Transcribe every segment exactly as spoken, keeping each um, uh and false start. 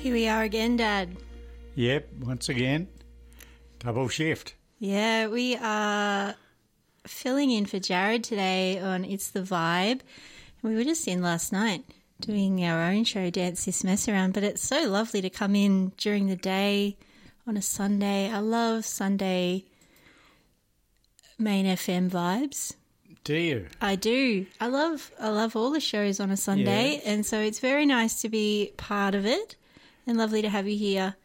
Here we are again, Dad. Yep, once again, double shift. Yeah, we are filling in for Jared today on It's the Vibe. We were just in last night doing our own show, Dance This Mess Around, but it's so lovely to come in during the day on a Sunday. I love Sunday Main F M vibes. Do you? I do. I love I love all the shows on a Sunday, Yes. and so it's very nice to be part of it and lovely to have you here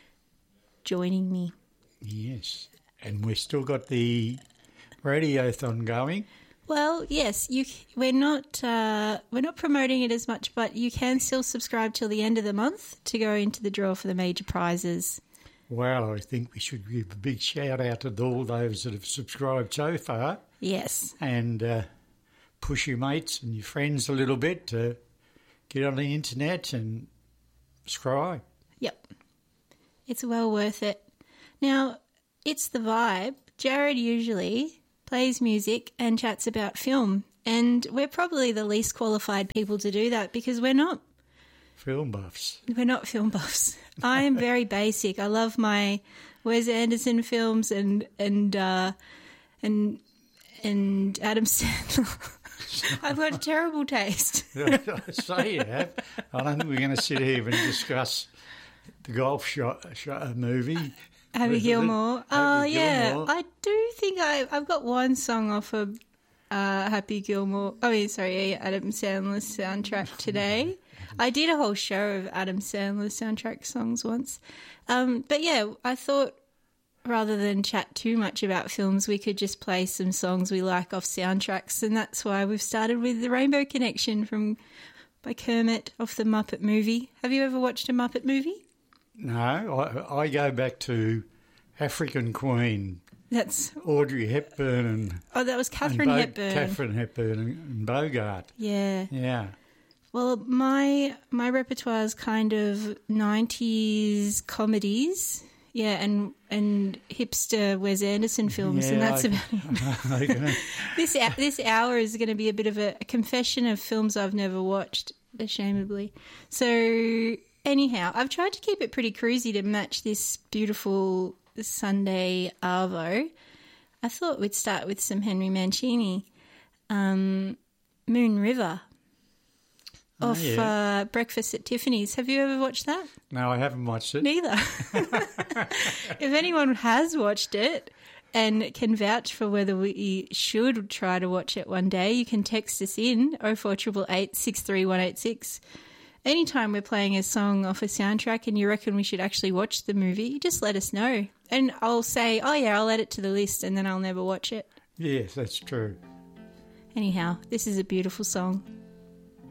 joining me. Yes. And we've still got the radiothon going. Well, yes, you. We're not uh, we're not promoting it as much, but you can still subscribe till the end of the month to go into the draw for the major prizes. Well, I think we should give a big shout out to all those that have subscribed so far, Yes, and uh, push your mates and your friends a little bit to get on the internet and subscribe. yep, it's well worth it. Now, It's the Vibe. Jared usually plays music and chats about film, and we're probably the least qualified people to do that because we're not Film buffs. We're not film buffs. I am very basic. I love my Wes Anderson films and and uh, and and Adam Sandler. I've got a terrible taste. So you have. I don't think we're going to sit here and discuss the golf shot, shot movie. Happy Gilmore. Oh Happy yeah, Gilmore. I do think I I've got one song off of uh, Happy Gilmore. Oh yeah, sorry, Adam Sandler's soundtrack today. I did a whole show of Adam Sandler's soundtrack songs once. Um, but yeah, I thought rather than chat too much about films, we could just play some songs we like off soundtracks, and that's why we've started with The Rainbow Connection from by Kermit off the Muppet movie. Have you ever watched a Muppet movie? No, I, I go back to African Queen, That's Audrey Hepburn and, oh, that was Catherine and Bo- Hepburn. Catherine Hepburn and, and Bogart. Yeah. Yeah. Well, my my repertoire is kind of nineties comedies, yeah, and and hipster Wes Anderson films, and Yeah, that's I- about it. I- This hou- this hour is going to be a bit of a, a confession of films I've never watched, ashamedly. So anyhow, I've tried to keep it pretty cruisy to match this beautiful Sunday arvo. I thought we'd start with some Henry Mancini, um, Moon River. Oh, Off yeah. uh, Breakfast at Tiffany's. Have you ever watched that? No, I haven't watched it. Neither. If anyone has watched it and can vouch for whether we should try to watch it one day, you can text us in oh four eight eight eight, six three one eight six. Anytime we're playing a song off a soundtrack and you reckon we should actually watch the movie, just let us know. And I'll say, oh yeah, I'll add it to the list, and then I'll never watch it. Yes, that's true. Anyhow, this is a beautiful song.